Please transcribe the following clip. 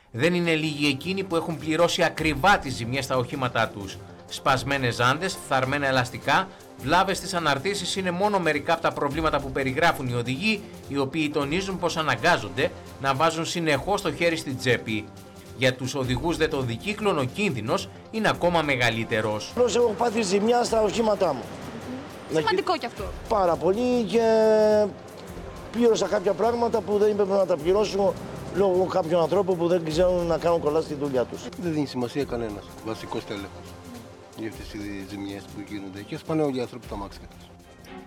Δεν είναι λίγοι εκείνοι που έχουν πληρώσει ακριβά τις ζημιές στα οχήματά τους. Σπασμένες ζάντες, φθαρμένα ελαστικά, βλάβες στις αναρτήσεις είναι μόνο μερικά από τα προβλήματα που περιγράφουν οι οδηγοί, οι οποίοι τονίζουν πως αναγκάζονται να βάζουν συνεχώς το χέρι στην τσέπη. Για τους οδηγούς δε των δικύκλων ο κίνδυνος είναι ακόμα μεγαλύτερος. Έχω πάθει ζημιά στα οχήματά μου. Σημαντικό κι αυτό. Πάρα πολύ και πλήρωσα κάποια πράγματα που δεν έπρεπε να τα πληρώσω λόγω κάποιων ανθρώπων που δεν ξέρουν να κάνουν κολλά στη δουλειά τους. Δεν δίνει σημασία κανένας, βασικός τέλεχος, για αυτές τις ζημιές που γίνονται και σπάνε όλοι οι άνθρωποι τα μάξια τους.